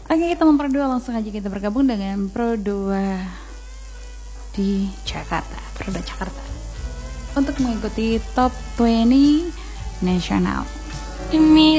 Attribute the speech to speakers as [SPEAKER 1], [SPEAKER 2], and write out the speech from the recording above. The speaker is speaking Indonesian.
[SPEAKER 1] Oke, teman Pro 2, langsung aja kita bergabung dengan Pro 2 di Jakarta, Pro 2 Jakarta, untuk mengikuti Top 20 Nasional.